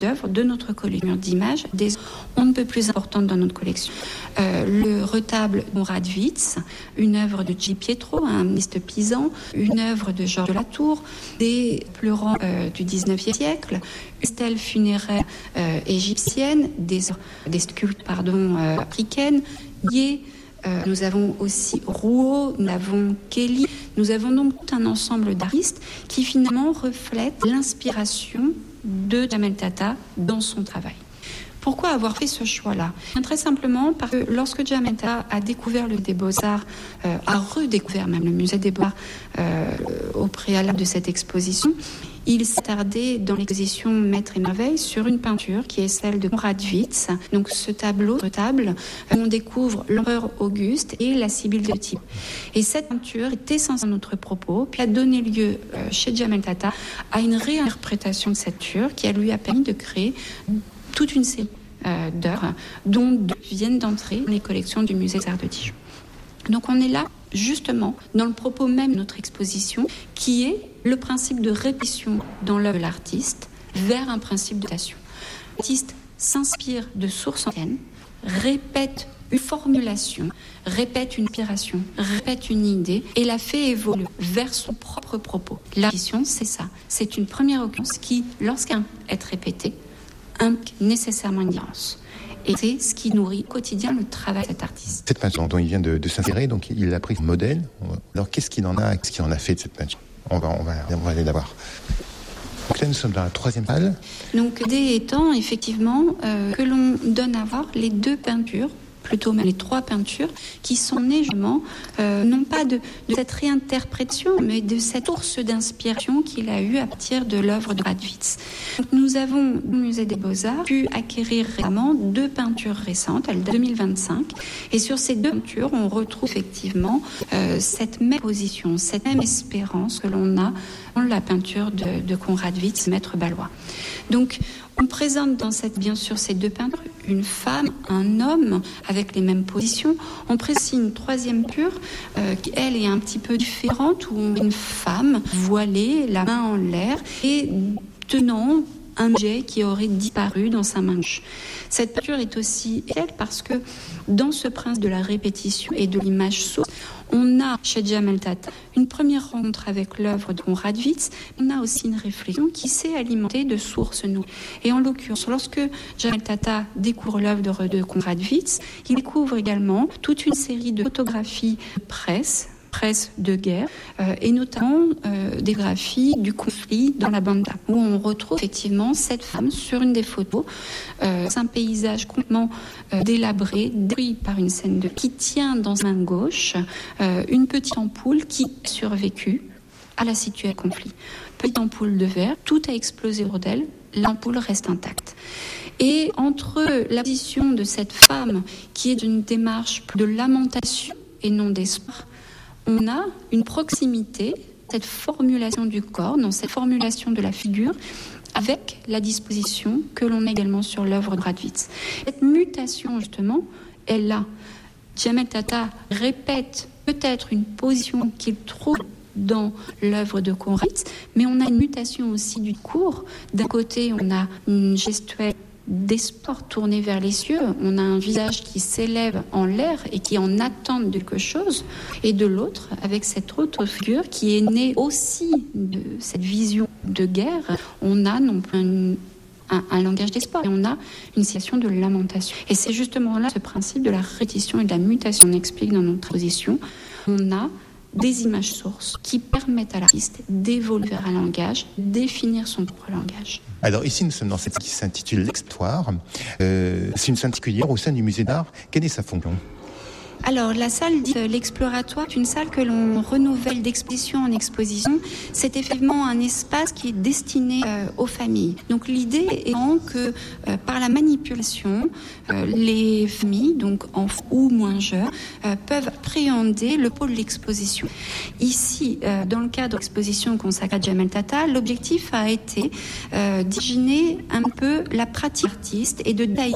d'œuvres de notre collection d'images, des on ne peut plus importantes dans notre collection. Le retable de Radwitz, une œuvre de G. Pietro, un ministre pisan, une œuvre de Georges de la Tour, des pleurants du XIXe siècle, une stèle funéraire égyptienne, des sculptures africaines, nous avons aussi Rouault, nous avons Kelly, nous avons donc tout un ensemble d'artistes qui finalement reflètent l'inspiration de Jamel Tata dans son travail. Pourquoi avoir fait ce choix-là ? Très simplement parce que lorsque Jamel Tata a découvert le des Beaux-Arts, a redécouvert même le musée des Beaux-Arts au préalable de cette exposition, il s'est attardé dans l'exposition Maître et Merveille sur une peinture qui est celle de Radwitz. Donc ce retable, on découvre l'empereur Auguste et la Sibylle de Tyr. Et cette peinture est essentielle dans notre propos, puis a donné lieu chez Jamel Tata à une réinterprétation de cette peinture qui lui a permis de créer toute une série d'œuvres dont deux viennent d'entrer dans les collections du musée des Arts de Dijon. Donc on est là justement dans le propos même de notre exposition qui est le principe de répétition dans l'œuvre de l'artiste vers un principe de notation. L'artiste s'inspire de sources anciennes, répète une formulation, répète une inspiration, répète une idée et la fait évoluer vers son propre propos. La répétition, c'est ça. C'est une première occurrence qui, lorsqu'elle est répétée, implique nécessairement une différence. Et c'est ce qui nourrit au quotidien le travail de cet artiste. Cette peinture dont il vient de s'inspirer, donc il a pris ce modèle. Alors qu'est-ce qu'il en a fait de cette peinture ? On va aller la voir. Donc là, nous sommes dans la troisième salle. Donc l'idée étant effectivement que l'on donne à voir les deux peintures, plutôt même les trois peintures, qui sont nées justement, non pas de cette réinterprétation, mais de cette source d'inspiration qu'il a eue à partir de l'œuvre de Radwitz. Donc, nous avons, au Musée des Beaux-Arts, pu acquérir récemment deux peintures récentes, elles datent de 2025, et sur ces deux peintures, on retrouve effectivement cette même position, cette même espérance que l'on a dans la peinture de Konrad Witz, maître balois. Donc, on présente dans bien sûr ces deux peintures une femme, un homme avec les mêmes positions. On présente une troisième peinture qui, elle, est un petit peu différente où on a une femme voilée, la main en l'air et tenant un objet qui aurait disparu dans sa main gauche. Cette peinture est aussi elle parce que dans ce principe de la répétition et de l'image source, on a chez Jamel Tata une première rencontre avec l'œuvre de Konrad Witz, on a aussi une réflexion qui s'est alimentée de sources nouvelles. Et en l'occurrence, lorsque Jamel Tata découvre l'œuvre de Konrad Witz, il découvre également toute une série de photographies de presse de guerre, et notamment des graphies du conflit dans la Banda, où on retrouve effectivement cette femme sur une des photos. C'est un paysage complètement délabré, détruit par une scène qui tient dans sa main gauche une petite ampoule qui a survécu à la situation de conflit. Petite ampoule de verre, tout a explosé autour d'elle, l'ampoule reste intacte. Et entre la position de cette femme qui est d'une démarche de lamentation et non d'espoir, on a une proximité, cette formulation du corps, dans cette formulation de la figure, avec la disposition que l'on a également sur l'œuvre de Radwitz. Cette mutation, justement, est là. Jamel Tata répète peut-être une position qu'il trouve dans l'œuvre de Konrad Witz, mais on a une mutation aussi du cours. D'un côté, on a une gestuelle d'espoir tourné vers les cieux, on a un visage qui s'élève en l'air et qui en attend de quelque chose, et de l'autre, avec cette autre figure qui est née aussi de cette vision de guerre, on a non plus un langage d'espoir, et on a une situation de lamentation. Et c'est justement là ce principe de la répétition et de la mutation qu'on explique dans notre position. On a des images sources qui permettent à l'artiste d'évoluer vers un langage, définir son propre langage. Alors ici, nous sommes dans cette qui s'intitule l'Exploratoire. C'est une salle particulière au sein du musée d'art. Quelle est sa fonction ? Alors, la salle dite l'Exploratoire est une salle que l'on renouvelle d'exposition en exposition. C'est effectivement un espace qui est destiné aux familles. Donc, l'idée étant que par la manipulation, les familles, donc enfants ou moins jeunes, peuvent appréhender le pôle de l'exposition. Ici, dans le cadre de l'exposition consacrée à Jamel Tata, l'objectif a été d'imaginer un peu la pratique artiste et de détailler